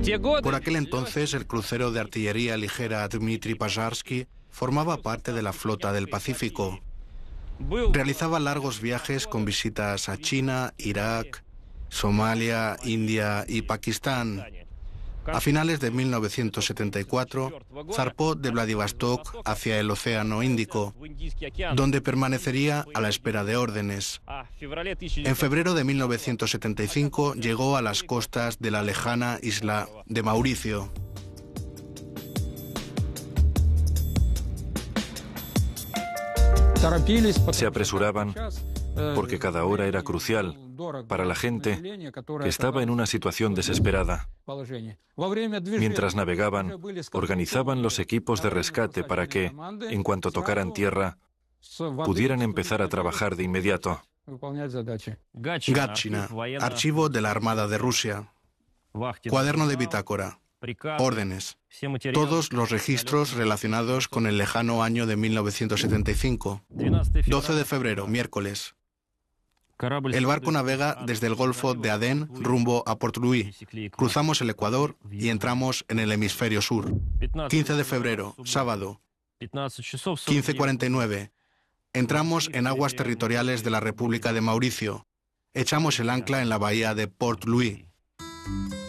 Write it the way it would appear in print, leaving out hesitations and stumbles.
Por aquel entonces, el crucero de artillería ligera Dmitry Pazharsky formaba parte de la flota del Pacífico. Realizaba largos viajes con visitas a China, Irak, Somalia, India y Pakistán. A finales de 1974, zarpó de Vladivostok hacia el Océano Índico, donde permanecería a la espera de órdenes. En febrero de 1975 llegó a las costas de la lejana isla de Mauricio. Se apresuraban porque cada hora era crucial para la gente que estaba en una situación desesperada. Mientras navegaban, organizaban los equipos de rescate para que, en cuanto tocaran tierra, pudieran empezar a trabajar de inmediato. Gatchina, archivo de la Armada de Rusia. Cuaderno de bitácora. Órdenes. Todos los registros relacionados con el lejano año de 1975. 12 de febrero, miércoles. El barco navega desde el Golfo de Adén rumbo a Port Louis. Cruzamos el Ecuador y entramos en el hemisferio sur. 15 de febrero, sábado. 15:49. Entramos en aguas territoriales de la República de Mauricio. Echamos el ancla en la bahía de Port Louis.